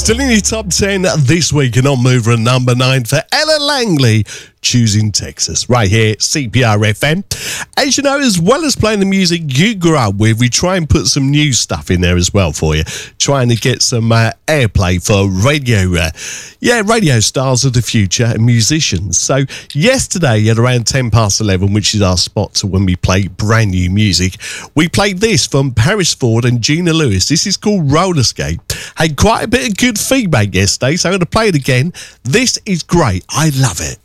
Still in your top 10 this week and on mover at number 9 for Ella Langley, Choosing Texas, right here at CPR FM. As you know, as well as playing the music you grew up with, we try and put some new stuff in there as well for you, trying to get some airplay for radio stars of the future and musicians. So yesterday at around 10 past 11, which is our spot to when we play brand new music, we played this from Paris Ford and Gina Lewis. This is called Roller Skate. Had quite a bit of good feedback yesterday, so I'm going to play it again. This is great. I love it.